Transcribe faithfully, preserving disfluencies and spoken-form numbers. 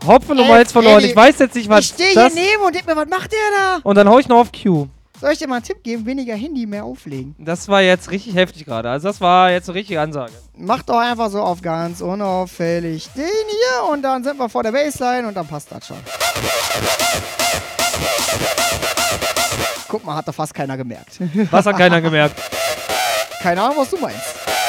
Hopfen und Ey, Malz verloren. ey, Ich weiß jetzt nicht, was Ich stehe das... hier neben und denk mir, was macht der da? Und dann hau ich noch auf Q. Soll ich dir mal einen Tipp geben? Weniger Handy, mehr auflegen. Das war jetzt richtig heftig gerade. Also das war jetzt eine richtige Ansage. Mach doch einfach so auf ganz unauffällig den hier und dann sind wir vor der Baseline und dann passt das schon. Guck mal, hat doch fast keiner gemerkt. Was hat keiner gemerkt? Keine Ahnung, was du meinst.